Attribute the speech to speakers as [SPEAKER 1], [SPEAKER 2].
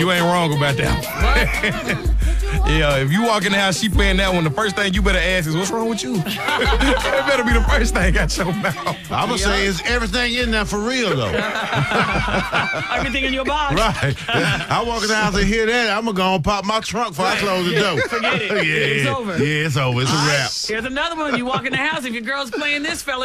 [SPEAKER 1] You ain't wrong about that. Yeah, if you walk in the house, she playing that one, the first thing you better ask is, what's wrong with you? That better be the first thing out your mouth.
[SPEAKER 2] I'm going to say, is everything in there for real, though?
[SPEAKER 3] Everything in your box.
[SPEAKER 2] Right. I walk in the house and hear that, I'm going to go and pop my trunk before I close the door.
[SPEAKER 3] Forget it.
[SPEAKER 2] Yeah,
[SPEAKER 3] It's over.
[SPEAKER 2] Yeah, it's over. It's a wrap.
[SPEAKER 3] Here's another one. You walk in the house, if your girl's playing this fella,